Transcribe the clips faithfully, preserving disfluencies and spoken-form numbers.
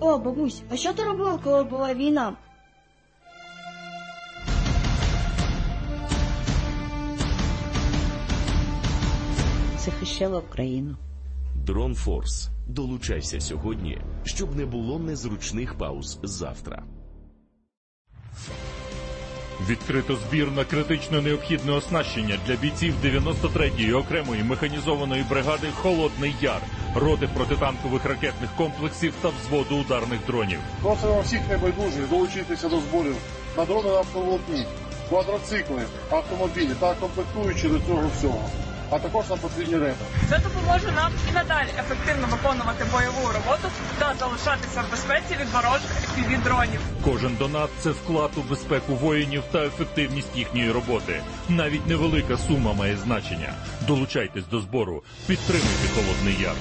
О, бабусь, а що ти робила, коли була війна? Захищала Україну. Дрон Форс. Долучайся сьогодні, щоб не було незручних пауз завтра. Відкрито збір на критично необхідне оснащення для бійців дев'яносто третьої окремої механізованої бригади «Холодний Яр», роти протитанкових ракетних комплексів та взводу ударних дронів. Просимо всіх небайдужих долучитися до зборів на дрони на автоволокні, квадроцикли, автомобілі та комплектуючі до цього всього. А також нам потрібні реби. Це допоможе нам і надалі ефективно виконувати бойову роботу та залишатися в безпеці від ворожих еф пі ві-дронів. Кожен донат – це вклад у безпеку воїнів та ефективність їхньої роботи. Навіть невелика сума має значення. Долучайтесь до збору. Підтримуйте «Холодний Яр».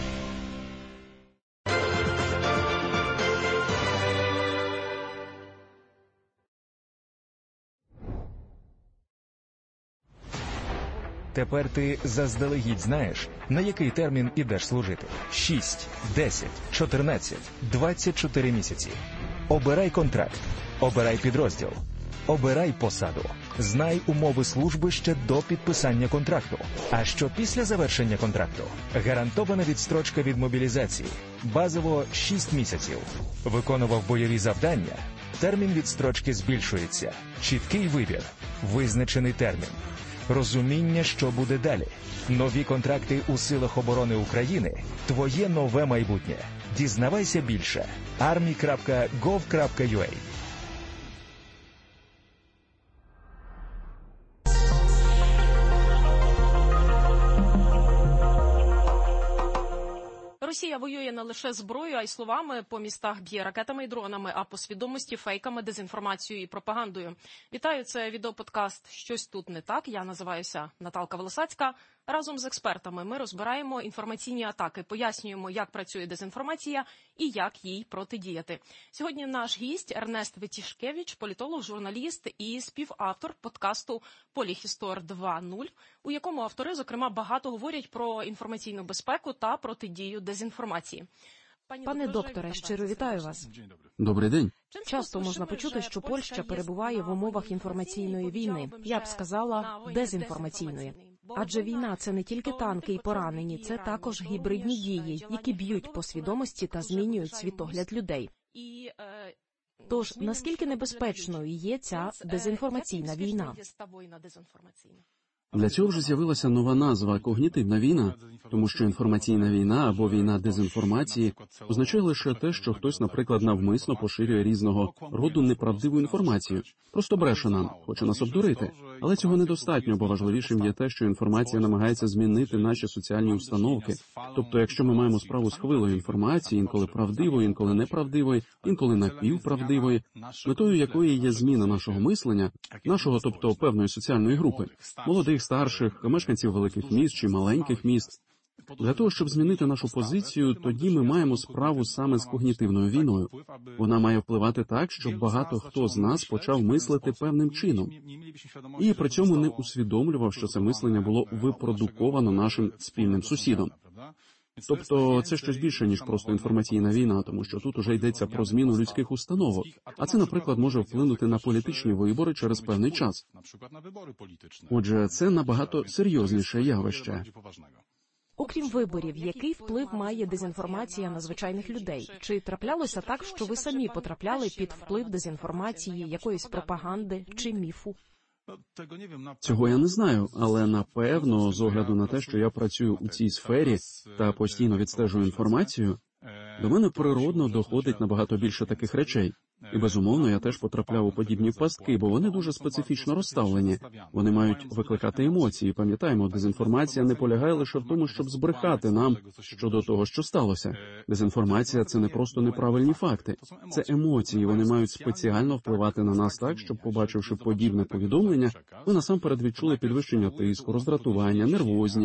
Тепер ти заздалегідь знаєш, на який термін ідеш служити. шість, десять, чотирнадцять, двадцять чотири місяці. Обирай контракт. Обирай підрозділ. Обирай посаду. Знай умови служби ще до підписання контракту. А що після завершення контракту? Гарантована відстрочка від мобілізації. Базово шість місяців. Виконував бойові завдання? Термін відстрочки збільшується. Чіткий вибір. Визначений термін. Розуміння, що буде далі. Нові контракти у Силах оборони України – твоє нове майбутнє. Дізнавайся більше. армі крапка гов крапка ю а. Росія воює не лише зброєю, а й словами, по містах б'є ракетами і дронами, а по свідомості фейками, дезінформацією і пропагандою. Вітаю, це відеоподкаст «Щось тут не так». Я називаюся Наталка Волосацька. Разом з експертами ми розбираємо інформаційні атаки, пояснюємо, як працює дезінформація і як їй протидіяти. Сьогодні наш гість Ернест Витішкевич, політолог, журналіст і співавтор подкасту «Поліхістор два нуль», у якому автори, зокрема, багато говорять про інформаційну безпеку та протидію дезінформації. Пане докторе, щиро вітаю вас. Добрий день. Часто можна почути, що Польща перебуває в умовах інформаційної війни, я б сказала, дезінформаційної. Адже війна – це не тільки танки і поранені, це також гібридні дії, які б'ють по свідомості та змінюють світогляд людей. Тож, наскільки небезпечною є ця дезінформаційна війна? Для цього вже з'явилася нова назва – когнітивна війна, тому що інформаційна війна або війна дезінформації означає лише те, що хтось, наприклад, навмисно поширює різного роду неправдиву інформацію. Просто бреше нам, хоче нас обдурити. Але цього недостатньо, бо важливішим є те, що інформація намагається змінити наші соціальні установки. Тобто, якщо ми маємо справу з хвилою інформації, інколи правдивої, інколи неправдивої, інколи напівправдивої, метою якої є зміна нашого мислення, нашого, тобто певної соціальної групи, молодих, старших, мешканців великих міст чи маленьких міст. Для того, щоб змінити нашу позицію, тоді ми маємо справу саме з когнітивною війною. Вона має впливати так, щоб багато хто з нас почав мислити певним чином. І при цьому не усвідомлював, що це мислення було випродуковано нашим спільним сусідом. Тобто це щось більше, ніж просто інформаційна війна, тому що тут уже йдеться про зміну людських установок. А це, наприклад, може вплинути на політичні вибори через певний час. Отже, це набагато серйозніше явище. Окрім виборів, який вплив має дезінформація на звичайних людей? Чи траплялося так, що ви самі потрапляли під вплив дезінформації, якоїсь пропаганди чи міфу? Цього я не знаю, але напевно, з огляду на те, що я працюю у цій сфері та постійно відстежую інформацію, до мене природно доходить набагато більше таких речей. І, безумовно, я теж потрапляв у подібні пастки, бо вони дуже специфічно розставлені. Вони мають викликати емоції. Пам'ятаємо, дезінформація не полягає лише в тому, щоб збрехати нам щодо того, що сталося. Дезінформація – це не просто неправильні факти. Це емоції, вони мають спеціально впливати на нас так, щоб, побачивши подібне повідомлення, ми насамперед відчули підвищення тиску, роздратування, нервозність.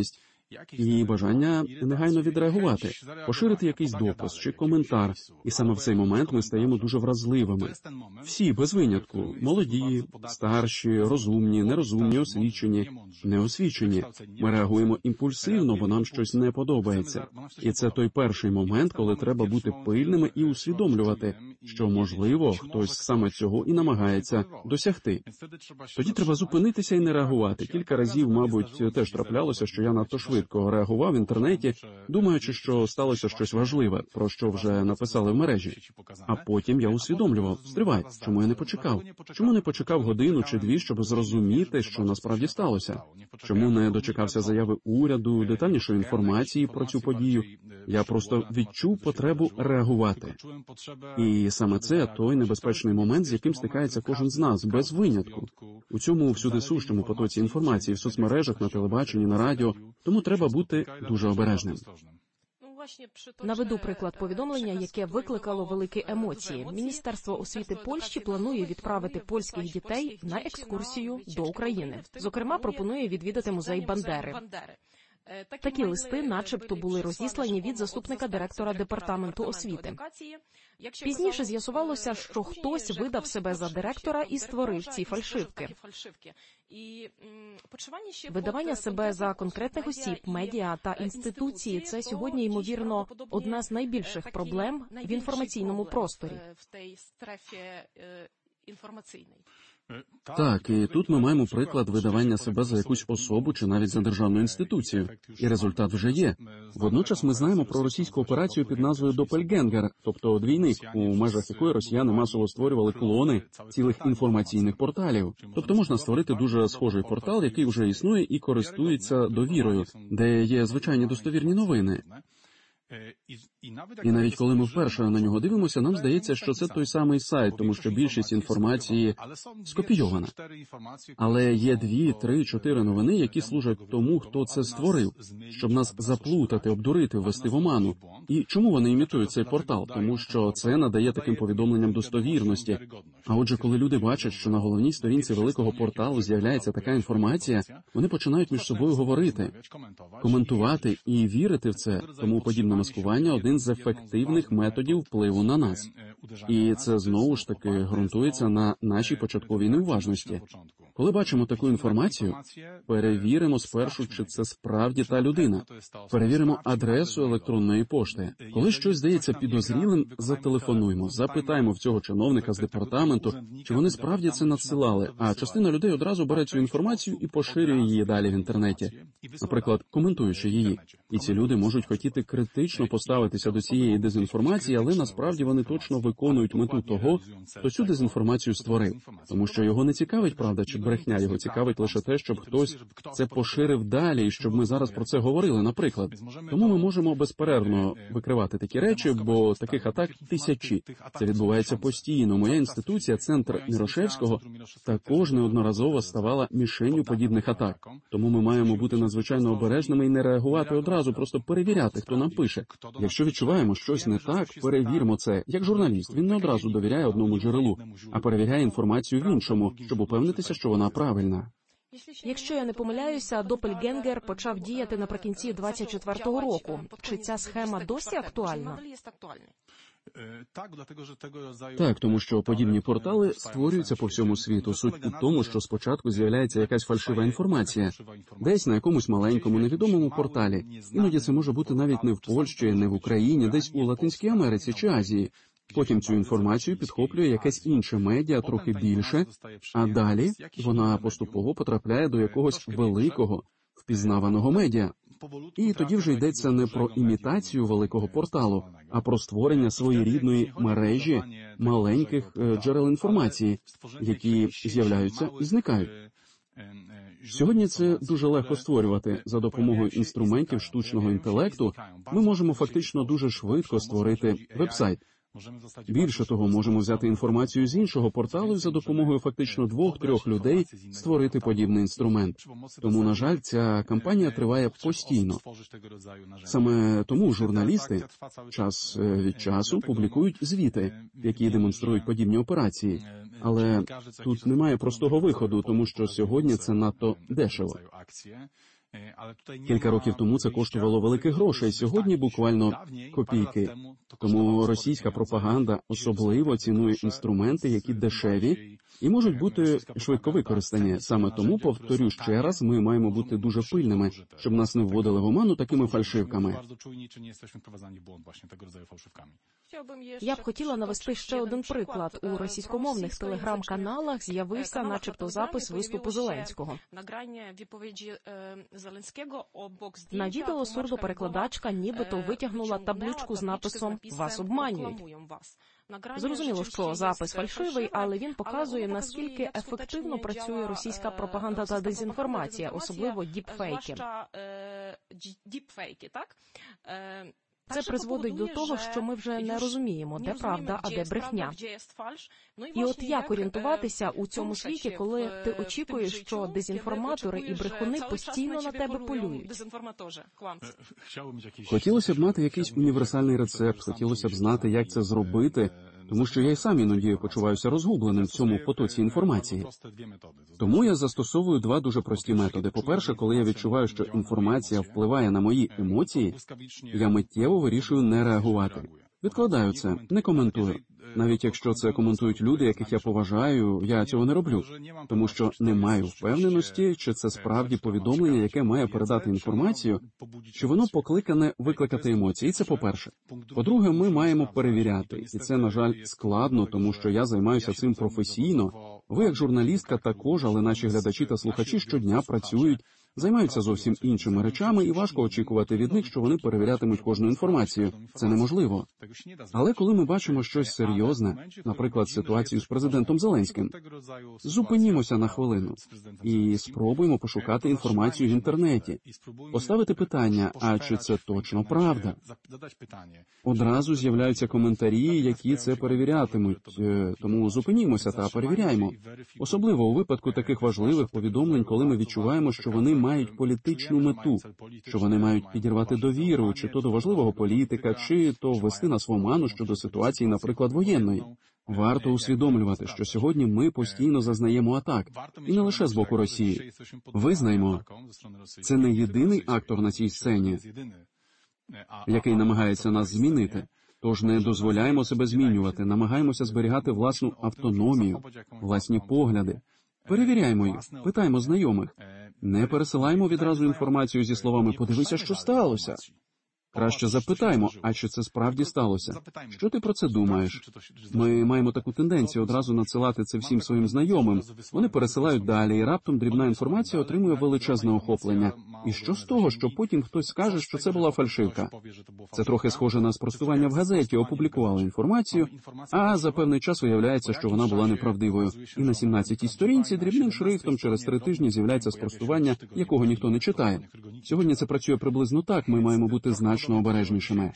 і бажання негайно відреагувати, поширити якийсь допис чи коментар. І саме в цей момент ми стаємо дуже вразливими. Всі, без винятку, молоді, старші, розумні, нерозумні, освічені, неосвічені. Ми реагуємо імпульсивно, бо нам щось не подобається. І це той перший момент, коли треба бути пильними і усвідомлювати, що, можливо, хтось саме цього і намагається досягти. Тоді треба зупинитися і не реагувати. Кілька разів, мабуть, теж траплялося, що я надто швидко реагував в інтернеті, думаючи, що сталося щось важливе, про що вже написали в мережі. А потім я усвідомлював, стривай, чому я не почекав? Чому не почекав годину чи дві, щоб зрозуміти, що насправді сталося? Чому не дочекався заяви уряду, детальнішої інформації про цю подію? Я просто відчув потребу реагувати. І саме це той небезпечний момент, з яким стикається кожен з нас, без винятку. У цьому всюди сущому потоці інформації в соцмережах, на телебаченні, на радіо, тому треба бути дуже обережним. Наведу приклад повідомлення, яке викликало великі емоції. Міністерство освіти Польщі планує відправити польських дітей на екскурсію до України. Зокрема, пропонує відвідати музей Бандери. Такі листи начебто були розіслані від заступника директора департаменту освіти. Пізніше з'ясувалося, що хтось видав себе за директора і створив ці фальшивки. Видавання себе за конкретних осіб, медіа та інституції – це сьогодні, ймовірно, одна з найбільших проблем в інформаційному просторі. Так, і тут ми маємо приклад видавання себе за якусь особу чи навіть за державну інституцію. І результат вже є. Водночас ми знаємо про російську операцію під назвою «Допельгенгер», тобто двійник, у межах якої росіяни масово створювали клони цілих інформаційних порталів. Тобто можна створити дуже схожий портал, який вже існує і користується довірою, де є звичайні достовірні новини. І навіть коли ми вперше на нього дивимося, нам здається, що це той самий сайт, тому що більшість інформації скопійована. Але є дві, три, чотири новини, які служать тому, хто це створив, щоб нас заплутати, обдурити, ввести в оману. І чому вони імітують цей портал? Тому що це надає таким повідомленням достовірності. А отже, коли люди бачать, що на головній сторінці великого порталу з'являється така інформація, вони починають між собою говорити, коментувати і вірити в це, тому подібне маскування – один з ефективних методів впливу на нас. І це знову ж таки ґрунтується на нашій початковій неуважності. Коли бачимо таку інформацію, перевіримо спершу, чи це справді та людина. Перевіримо адресу електронної пошти. Коли щось здається підозрілим, зателефонуємо, запитаємо в цього чиновника з департаменту, чи вони справді це надсилали, а частина людей одразу бере цю інформацію і поширює її далі в інтернеті, наприклад, коментуючи її. І ці люди можуть хотіти критично поставитися до цієї дезінформації, але насправді вони точно виконують мету того, хто цю дезінформацію створив. Тому що його не цікавить правда чи брехня, його цікавить лише те, щоб хтось це поширив далі, і щоб ми зараз про це говорили, наприклад. Тому ми можемо безперервно викривати такі речі, бо таких атак тисячі. Це відбувається постійно. Моя інституція, Центр Мірошевського, також неодноразово ставала мішенню подібних атак. Тому ми маємо бути надзвичайно обережними і не реагувати одразу, просто перевіряти, хто нам пише. Якщо відчуваємо щось не так, перевірмо це. Як журналіст, він не одразу довіряє одному джерелу, а перевіряє інформацію в іншому, щоб упевнитися, що вона правильна. Якщо я не помиляюся, Допельгенгер почав діяти наприкінці двадцять четвертого року. Чи ця схема досі актуальна? Так, тому що подібні портали створюються по всьому світу. Суть у тому, що спочатку з'являється якась фальшива інформація. Десь на якомусь маленькому, невідомому порталі. Іноді це може бути навіть не в Польщі, не в Україні, десь у Латинській Америці чи Азії. Потім цю інформацію підхоплює якесь інше медіа, трохи більше, а далі вона поступово потрапляє до якогось великого, впізнаваного медіа. І тоді вже йдеться не про імітацію великого порталу, а про створення своєрідної мережі маленьких джерел інформації, які з'являються і зникають. Сьогодні це дуже легко створювати. За допомогою інструментів штучного інтелекту ми можемо фактично дуже швидко створити веб-сайт. Більше того, можемо взяти інформацію з іншого порталу і за допомогою фактично двох-трьох людей створити подібний інструмент. Тому, на жаль, ця кампанія триває постійно. Саме тому журналісти час від часу публікують звіти, які демонструють подібні операції. Але тут немає простого виходу, тому що сьогодні це надто дешево. Кілька років тому це коштувало великих грошей, сьогодні буквально копійки. Тому російська пропаганда особливо цінує інструменти, які дешеві і можуть бути швидко використані. Саме тому, повторю ще раз, ми маємо бути дуже пильними, щоб нас не вводили в оману такими фальшивками. Я б хотіла навести ще один приклад. У російськомовних телеграм-каналах з'явився начебто запис виступу Зеленського. На відео сурдоперекладачка нібито витягнула табличку з написом «Вас обманюють». Зрозуміло, що запис фальшивий, але він показує, наскільки ефективно працює російська пропаганда та дезінформація, особливо діпфейки. Це призводить до того, що ми вже не розуміємо, де правда, а де брехня. І от як орієнтуватися у цьому світі, коли ти очікуєш, що дезінформатори і брехуни постійно на тебе полюють? Хотілося б мати якийсь універсальний рецепт, хотілося б знати, як це зробити, тому що я й сам іноді почуваюся розгубленим в цьому потоці інформації. Тому я застосовую два дуже прості методи. По-перше, коли я відчуваю, що інформація впливає на мої емоції, я миттєво вирішую не реагувати. Відкладаю це, не коментую. Навіть якщо це коментують люди, яких я поважаю, я цього не роблю. Тому що не маю впевненості, чи це справді повідомлення, яке має передати інформацію, що воно покликане викликати емоції. Це по-перше. По-друге, ми маємо перевіряти. І це, на жаль, складно, тому що я займаюся цим професійно. Ви, як журналістка, також, але наші глядачі та слухачі щодня працюють, займаються зовсім іншими речами, і важко очікувати від них, що вони перевірятимуть кожну інформацію. Це неможливо. Але коли ми бачимо щось серйозне, наприклад, ситуацію з президентом Зеленським, зупинімося на хвилину і спробуємо пошукати інформацію в інтернеті, поставити питання, а чи це точно правда? Одразу з'являються коментарі, які це перевірятимуть, тому зупинімося та перевіряємо. Особливо у випадку таких важливих повідомлень, коли ми відчуваємо, що вони мають політичну мету, що вони мають підірвати довіру, чи то до важливого політика, чи то ввести нас в оману щодо ситуації, наприклад, воєнної. Варто усвідомлювати, що сьогодні ми постійно зазнаємо атак, і не лише з боку Росії. Визнаймо, це не єдиний актор на цій сцені, який намагається нас змінити. Тож не дозволяємо себе змінювати, намагаємося зберігати власну автономію, власні погляди. Перевіряємо їх, питаємо знайомих. Не пересилаємо відразу інформацію зі словами «подивися, що сталося». Краще запитаємо, а чи це справді сталося? Що ти про це думаєш? Ми маємо таку тенденцію одразу надсилати це всім своїм знайомим. Вони пересилають далі, і раптом дрібна інформація отримує величезне охоплення. І що з того, що потім хтось скаже, що це була фальшивка? Це трохи схоже на спростування в газеті. Опублікували інформацію, а за певний час виявляється, що вона була неправдивою. І на сімнадцятій сторінці дрібним шрифтом через три тижні з'являється спростування, якого ніхто не читає. Сьогодні це працює приблизно так, ми маємо бути значно обережнішими.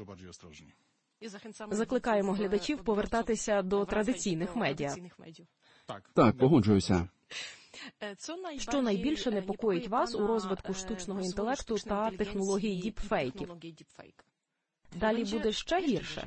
Закликаємо глядачів повертатися до традиційних медіа. Так, погоджуюся. Що найбільше непокоїть вас у розвитку штучного інтелекту та технологій діпфейків? Далі буде ще гірше.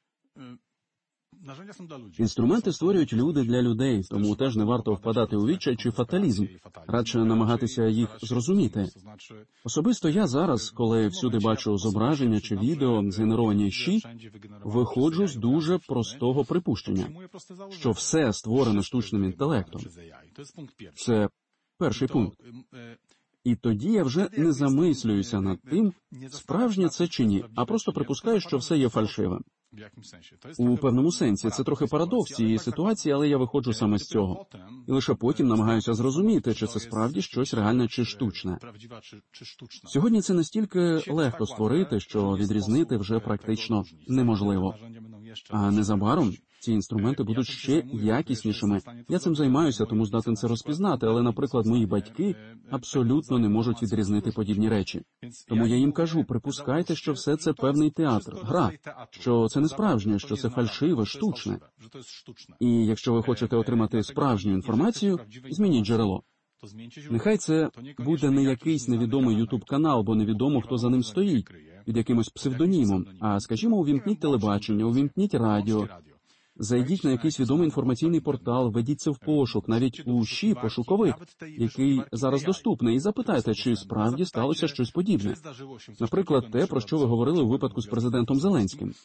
Інструменти створюють люди для людей, тому теж не варто впадати у відчай чи фаталізм, радше намагатися їх зрозуміти. Особисто я зараз, коли всюди бачу зображення чи відео, згенеровані щі, виходжу з дуже простого припущення, що все створено штучним інтелектом. Це перший пункт. І тоді я вже не замислююся над тим, справжнє це чи ні, а просто припускаю, що все є фальшивим. У певному сенсі це трохи парадокс цієї ситуації, але я виходжу саме з цього. І лише потім намагаюся зрозуміти, чи це справді щось реальне чи штучне. Сьогодні це настільки легко створити, що відрізнити вже практично неможливо. А незабаром ці інструменти будуть ще якіснішими. Я цим займаюся, тому здатен це розпізнати, але, наприклад, мої батьки абсолютно не можуть відрізнити подібні речі. Тому я їм кажу, припускайте, що все це певний театр, гра, що це не справжнє, що це фальшиве, штучне. І якщо ви хочете отримати справжню інформацію, змініть джерело. Нехай це буде не якийсь невідомий ютуб-канал, бо невідомо, хто за ним стоїть, під якимось псевдонімом, а, скажімо, увімкніть телебачення, увімкніть радіо. Зайдіть на якийсь відомий інформаційний портал, введіть це в пошук, навіть у ЩІ пошуковик, який зараз доступний, і запитайте, чи справді сталося щось подібне. Наприклад, те, про що ви говорили у випадку з президентом Зеленським.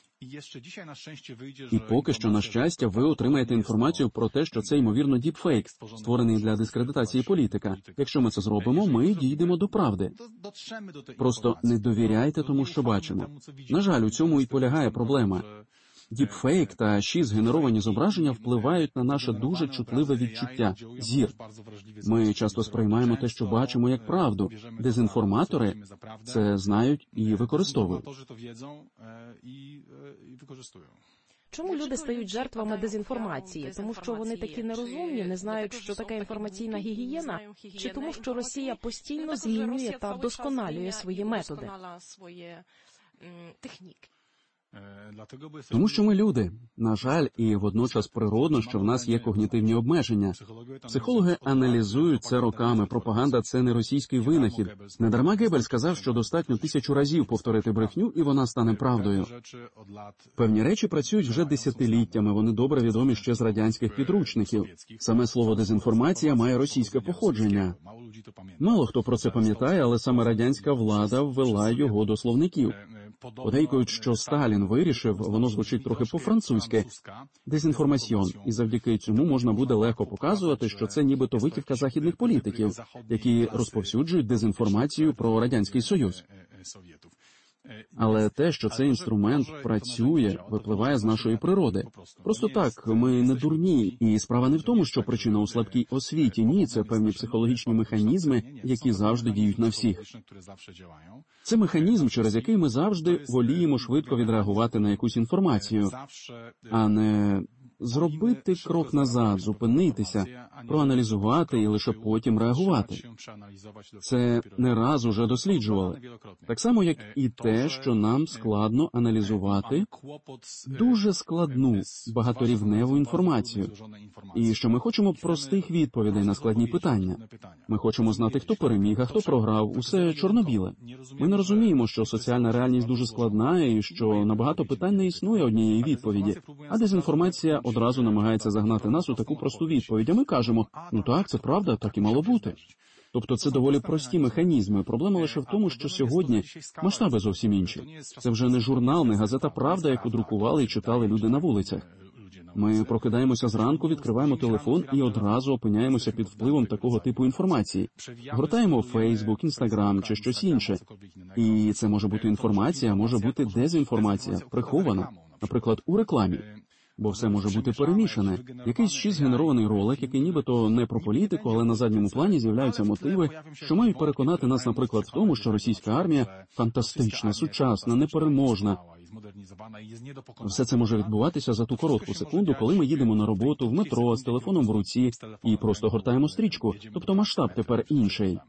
І поки що, на щастя, ви отримаєте інформацію про те, що це, ймовірно, діпфейк, створений для дискредитації політика. Якщо ми це зробимо, ми дійдемо до правди. Просто не довіряйте тому, що бачимо. На жаль, у цьому і полягає проблема. Діпфейк та ЩІ згенеровані зображення впливають на наше дуже чутливе відчуття – зір. Ми часто сприймаємо те, що бачимо, як правду. Дезінформатори це знають і використовують. Чому люди стають жертвами дезінформації? Тому що вони такі нерозумні, не знають, що таке інформаційна гігієна? Чи тому, що Росія постійно змінює та вдосконалює свої методи? Тому що ми люди. На жаль, і водночас природно, що в нас є когнітивні обмеження. Психологи аналізують це роками. Пропаганда – це не російський винахід. Недарма Геббельс сказав, що достатньо тисячу разів повторити брехню, і вона стане правдою. Певні речі працюють вже десятиліттями, вони добре відомі ще з радянських підручників. Саме слово «дезінформація» має російське походження. Мало хто про це пам'ятає, але саме радянська влада ввела його до словників. Подейкують, що Сталін вирішив, воно звучить трохи по-французьки, дезінформаціон, і завдяки цьому можна буде легко показувати, що це нібито витівка західних політиків, які розповсюджують дезінформацію про Радянський Союз. Але те, що цей інструмент працює, випливає з нашої природи. Просто так, ми не дурні, і справа не в тому, що причина у слабкій освіті. Ні, це певні психологічні механізми, які завжди діють на всіх. Це механізм, через який ми завжди воліємо швидко відреагувати на якусь інформацію, а не зробити крок назад, зупинитися, проаналізувати і лише потім реагувати. Це не раз уже досліджували. Так само, як і те, що нам складно аналізувати дуже складну, багаторівневу інформацію. І що ми хочемо простих відповідей на складні питання. Ми хочемо знати, хто переміг, а хто програв, усе чорно-біле. Ми не розуміємо, що соціальна реальність дуже складна і що на багато питань не існує однієї відповіді, а дезінформація одразу намагається загнати нас у таку просту відповідь, а ми кажемо, ну так, це правда, так і мало бути. Тобто це доволі прості механізми. Проблема лише в тому, що сьогодні масштаби зовсім інші. Це вже не журнал, не газета «Правда», яку друкували і читали люди на вулицях. Ми прокидаємося зранку, відкриваємо телефон і одразу опиняємося під впливом такого типу інформації. Гортаємо Фейсбук, Інстаграм чи щось інше. І це може бути інформація, а може бути дезінформація, прихована, наприклад, у рекламі. Бо все може бути перемішане. Якийсь ще згенерований ролик, який нібито не про політику, але на задньому плані з'являються мотиви, що мають переконати нас, наприклад, в тому, що російська армія фантастична, сучасна, непереможна. Все це може відбуватися за ту коротку секунду, коли ми їдемо на роботу, в метро, з телефоном в руці і просто гортаємо стрічку. Тобто масштаб тепер інший.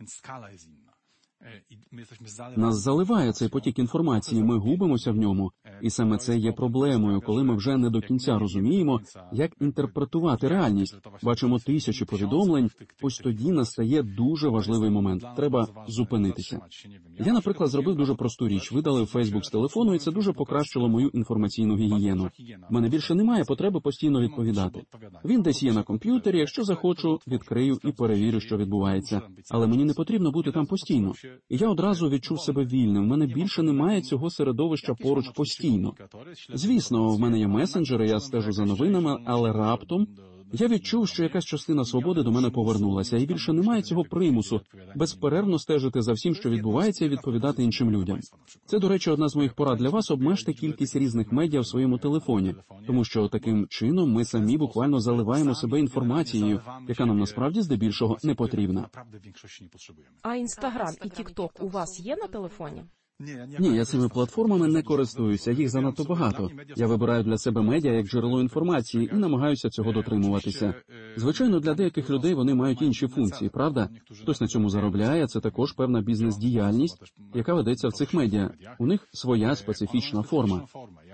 Нас заливає цей потік інформації, ми губимося в ньому. І саме це є проблемою, коли ми вже не до кінця розуміємо, як інтерпретувати реальність. Бачимо тисячі повідомлень, ось тоді настає дуже важливий момент. Треба зупинитися. Я, наприклад, зробив дуже просту річ. Видалив Фейсбук з телефону, і це дуже покращило мою інформаційну гігієну. У мене більше немає потреби постійно відповідати. Він десь є на комп'ютері, якщо захочу, відкрию і перевірю, що відбувається. Але мені не потрібно бути там постійно. І я одразу відчув себе вільним. В мене більше немає цього середовища поруч постійно. Звісно, в мене є месенджери, я стежу за новинами, але раптом я відчув, що якась частина свободи до мене повернулася, і більше немає цього примусу безперервно стежити за всім, що відбувається, і відповідати іншим людям. Це, до речі, одна з моїх порад для вас – обмежте кількість різних медіа в своєму телефоні, тому що таким чином ми самі буквально заливаємо себе інформацією, яка нам насправді здебільшого не потрібна. А Інстаграм і Тік-Ток у вас є на телефоні? Ні, я цими платформами не користуюся, їх занадто багато. Я вибираю для себе медіа як джерело інформації і намагаюся цього дотримуватися. Звичайно, для деяких людей вони мають інші функції, правда? Хтось на цьому заробляє, це також певна бізнес-діяльність, яка ведеться в цих медіа. У них своя специфічна форма.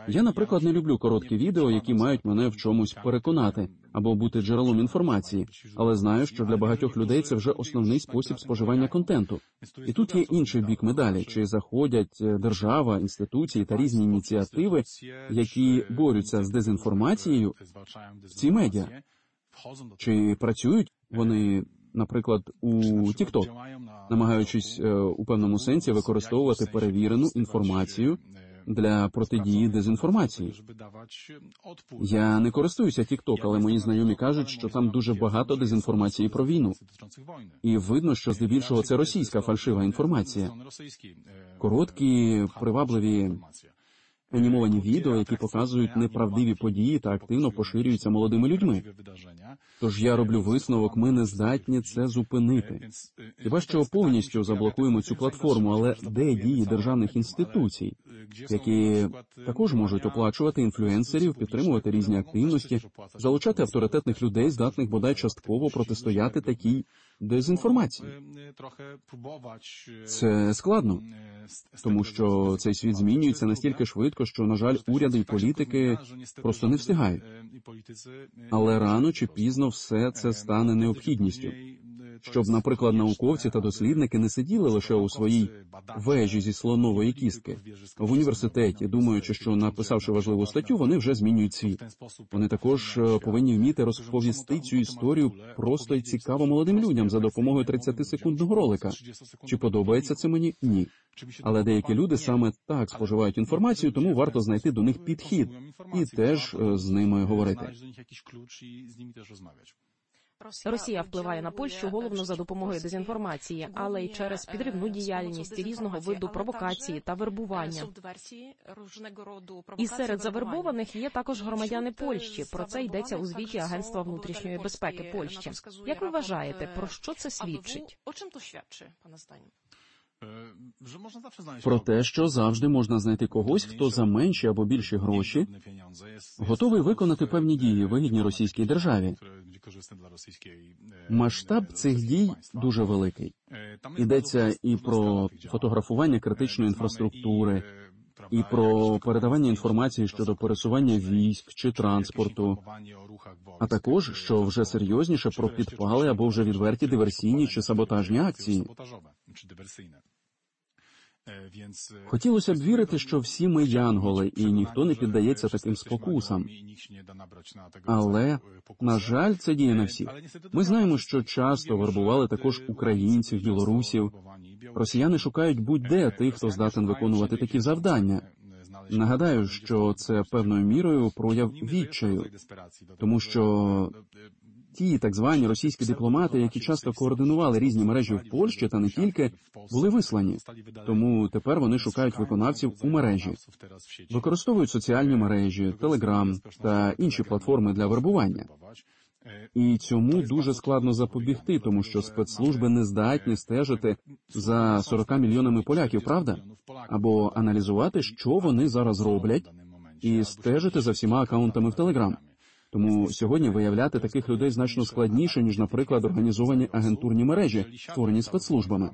Я, наприклад, не люблю короткі відео, які мають мене в чомусь переконати або бути джерелом інформації, але знаю, що для багатьох людей це вже основний спосіб споживання контенту. І тут є інший бік медалі, чи заходять держава, інституції та різні ініціативи, які борються з дезінформацією в ці медіа. Чи працюють вони, наприклад, у TikTok, намагаючись у певному сенсі використовувати перевірену інформацію для протидії дезінформації. Я не користуюся TikTok, але мої знайомі кажуть, що там дуже багато дезінформації про війну. І видно, що здебільшого це російська фальшива інформація. Короткі, привабливі анімовані відео, які показують неправдиві події та активно поширюються молодими людьми. Тож я роблю висновок, ми не здатні це зупинити. Хіба що повністю заблокуємо цю платформу, але де дії державних інституцій, які також можуть оплачувати інфлюенсерів, підтримувати різні активності, залучати авторитетних людей, здатних бодай частково протистояти такій дезінформації? Це складно, тому що цей світ змінюється настільки швидко, що, на жаль, уряди і політики просто не встигають. Але рано чи пізно все це стане необхідністю. Щоб, наприклад, науковці та дослідники не сиділи лише у своїй вежі зі слонової кістки в університеті, думаючи, що, написавши важливу статтю, вони вже змінюють світ. Вони також повинні вміти розповісти цю історію просто й цікаво молодим людям за допомогою тридцятисекундного ролика. Чи подобається це мені? Ні. Але деякі люди саме так споживають інформацію, тому варто знайти до них підхід і теж з ними говорити. Росія впливає на Польщу головно за допомогою дезінформації, але й через підривну діяльність, різного виду провокації та вербування. І серед завербованих є також громадяни Польщі. Про це йдеться у звіті Агентства внутрішньої безпеки Польщі. Як ви вважаєте, про що це свідчить? О чим то свідчить, пане Станю? Про те, що завжди можна знайти когось, хто за менші або більші гроші готовий виконати певні дії, вигідні російській державі. Масштаб цих дій дуже великий. Йдеться і про фотографування критичної інфраструктури, і про передавання інформації щодо пересування військ чи транспорту, а також, що вже серйозніше, про підпали або вже відверті диверсійні чи саботажні акції. Хотілося б вірити, що всі ми янголи, і ніхто не піддається таким спокусам. Але, на жаль, це діє на всіх. Ми знаємо, що часто вербували також українців, білорусів. Росіяни шукають будь-де тих, хто здатен виконувати такі завдання. Нагадаю, що це певною мірою прояв відчаю, тому що ті так звані російські дипломати, які часто координували різні мережі в Польщі та не тільки, були вислані. Тому тепер вони шукають виконавців у мережі. Використовують соціальні мережі, Телеграм та інші платформи для вербування. І цьому дуже складно запобігти, тому що спецслужби не здатні стежити за сорока мільйонами поляків, правда? Або аналізувати, що вони зараз роблять, і стежити за всіма акаунтами в Телеграм. Тому сьогодні виявляти таких людей значно складніше, ніж, наприклад, організовані агентурні мережі, створені спецслужбами.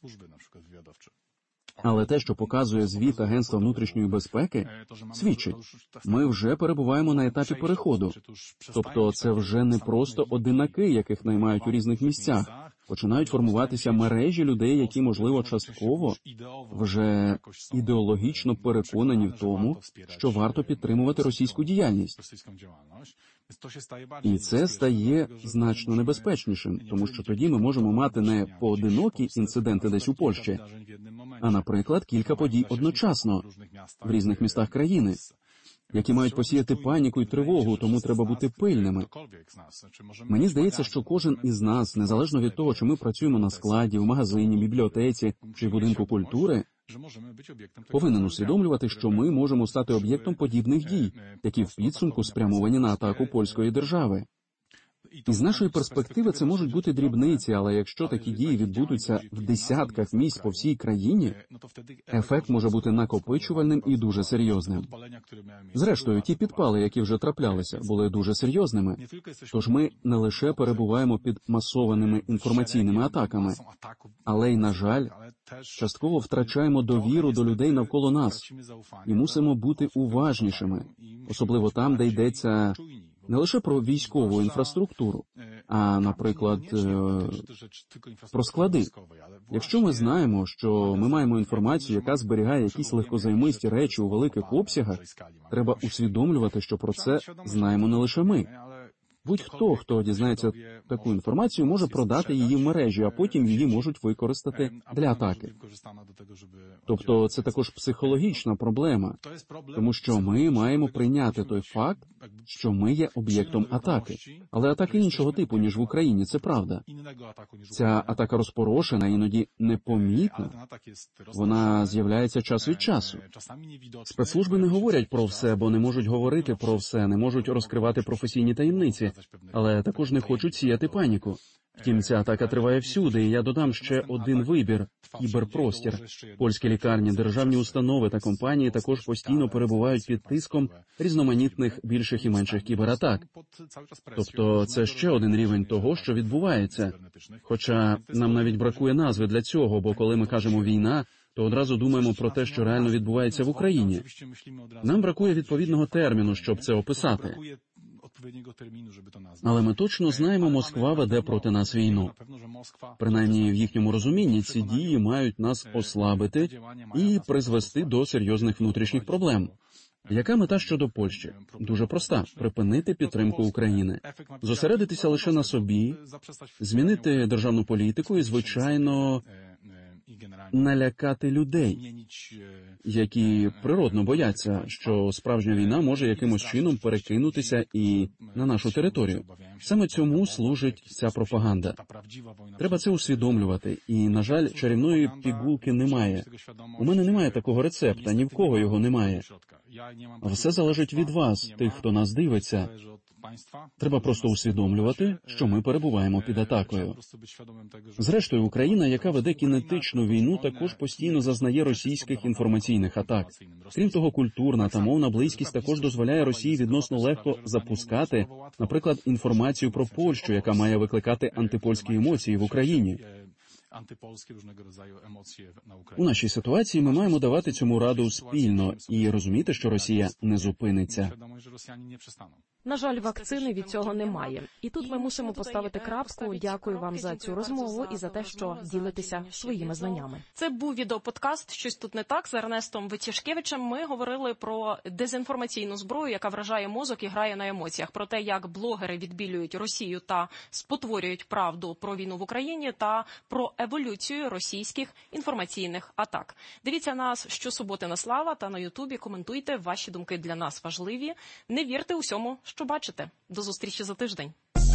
Але те, що показує звіт Агентства внутрішньої безпеки, свідчить, ми вже перебуваємо на етапі переходу. Тобто це вже не просто одинаки, яких наймають у різних місцях. Починають формуватися мережі людей, які, можливо, частково вже ідеологічно переконані в тому, що варто підтримувати російську діяльність. І це стає значно небезпечнішим, тому що тоді ми можемо мати не поодинокі інциденти десь у Польщі, а, наприклад, кілька подій одночасно в різних містах країни, які мають посіяти паніку і тривогу, тому треба бути пильними. Мені здається, що кожен із нас, незалежно від того, чи ми працюємо на складі, в магазині, бібліотеці чи будинку культури, повинен усвідомлювати, що ми можемо стати об'єктом подібних дій, які в підсумку спрямовані на атаку польської держави. І з нашої перспективи це можуть бути дрібниці, але якщо такі дії відбудуться в десятках місць по всій країні, ефект може бути накопичувальним і дуже серйозним. Зрештою, ті підпали, які вже траплялися, були дуже серйозними. Тож ми не лише перебуваємо під масованими інформаційними атаками, але й, на жаль, частково втрачаємо довіру до людей навколо нас і мусимо бути уважнішими, особливо там, де йдеться не лише про військову інфраструктуру, а, наприклад, про склади. Якщо ми знаємо, що ми маємо інформацію, яка зберігає якісь легкозаймисті речі у великих обсягах, треба усвідомлювати, що про це знаємо не лише ми. Будь-хто, хто дізнається таку інформацію, може продати її в мережі, а потім її можуть використати для атаки. Тобто це також психологічна проблема, тому що ми маємо прийняти той факт, що ми є об'єктом атаки. Але атаки іншого типу, ніж в Україні, це правда. Ця атака розпорошена, іноді непомітна. Вона з'являється час від часу. Спецслужби не говорять про все, бо не можуть говорити про все, не можуть розкривати професійні таємниці, але також не хочуть сіяти паніку. Втім, ця атака триває всюди, і я додам ще один вибір – кіберпростір. Польські лікарні, державні установи та компанії також постійно перебувають під тиском різноманітних більших і менших кібератак. Тобто це ще один рівень того, що відбувається. Хоча нам навіть бракує назви для цього, бо коли ми кажемо «війна», то одразу думаємо про те, що реально відбувається в Україні. Нам бракує відповідного терміну, щоб це описати. Але ми точно знаємо, Москва веде проти нас війну. Принаймні, в їхньому розумінні ці дії мають нас ослабити і призвести до серйозних внутрішніх проблем. Яка мета щодо Польщі? Дуже проста – припинити підтримку України. Зосередитися лише на собі, змінити державну політику і, звичайно, налякати людей, які природно бояться, що справжня війна може якимось чином перекинутися і на нашу територію. Саме цьому служить ця пропаганда. Треба це усвідомлювати, і, на жаль, чарівної пігулки немає. У мене немає такого рецепта, ні в кого його немає. Все залежить від вас, тих, хто нас дивиться. Треба просто усвідомлювати, що ми перебуваємо під атакою. Зрештою, Україна, яка веде кінетичну війну, також постійно зазнає російських інформаційних атак. Крім того, культурна та мовна близькість також дозволяє Росії відносно легко запускати, наприклад, інформацію про Польщу, яка має викликати антипольські емоції в Україні. У нашій ситуації ми маємо давати цьому раду спільно і розуміти, що Росія не зупиниться. На жаль, вакцини від цього немає. І тут ми мусимо поставити крапку. Дякую вам за цю розмову і за те, що ділитеся своїми знаннями. Це був відеоподкаст «Щось тут не так» з Ернестом Витяжкевичем. Ми говорили про дезінформаційну зброю, яка вражає мозок і грає на емоціях. Про те, як блогери відбілюють Росію та спотворюють правду про війну в Україні та про еволюцію російських інформаційних атак. Дивіться нас щосуботи на Слава та на Ютубі. Коментуйте. Ваші думки для нас важливі. Не вірте усьому, що бачите. До зустрічі за тиждень.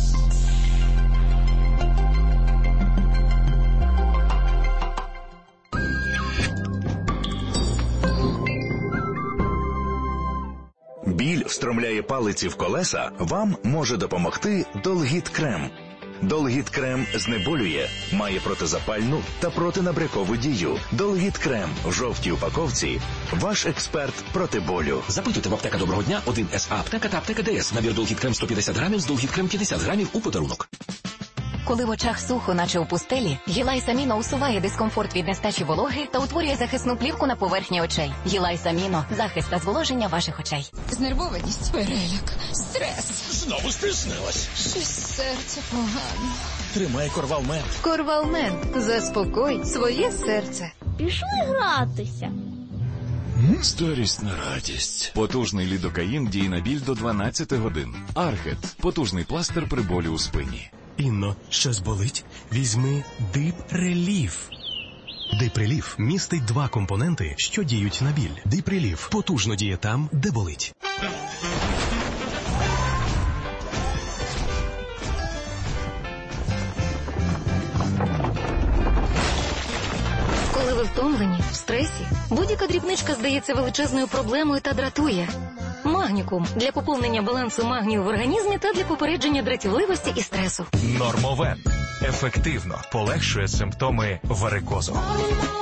Біль встромляє палиці в колеса, вам може допомогти Долгіт-крем. Долгіт-крем знеболює, має протизапальну та протинабрякову дію. Долгіт-крем в жовтій упаковці – ваш експерт проти болю. Запитуйте в аптека «Доброго дня», один ес аптека та аптека ДС. Набір Долгіт-крем сто п'ятдесят грамів з Долгіт-крем п'ятдесят грамів у подарунок. Коли в очах сухо, наче у пустелі, Гілайс Аміно усуває дискомфорт від нестачі вологи та утворює захисну плівку на поверхні очей. Гілайс Аміно – захист та зволоження ваших очей. Знервованість, переляк, стрес. Знову стиснилась. Щось серце погано. Тримай Корвалмент. Корвалмент. Заспокой своє серце. Пішли гратися. Старість на радість. Потужний лідокаїн діє на біль до дванадцяти годин. Архет – потужний пластир при болі у спині. Інно, щось болить? Візьми Дип-реліф. Дип-реліф містить два компоненти, що діють на біль. Дип-реліф потужно діє там, де болить. Коли ви втомлені, в стресі, будь-яка дрібничка здається величезною проблемою та дратує. Магнікум для поповнення балансу магнію в організмі та для попередження дратівливості і стресу. Нормовен ефективно полегшує симптоми варикозу.